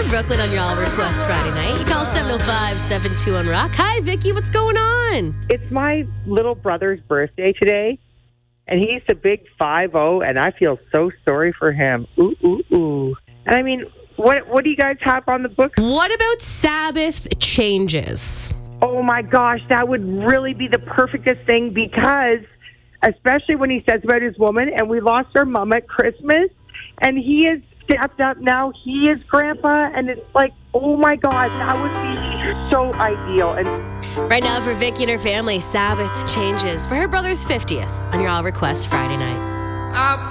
Brooklyn on your All Request Friday night. You call 705-72-ROCK. Hi, Vicky. What's going on? It's my little brother's birthday today, and he's a big 5-0, and I feel so sorry for him. Ooh, ooh, ooh. And I mean, what do you guys have on the book? What about Sabbath changes? Oh, my gosh, that would really be the perfectest thing because, especially when he says about his woman, and we lost our mom at Christmas, and he is stepped up now. He is grandpa, and it's like, oh, my God, that would be so ideal. And Right now for Vicky and her family, Sabbath changes for her brother's 50th on your All Request Friday night.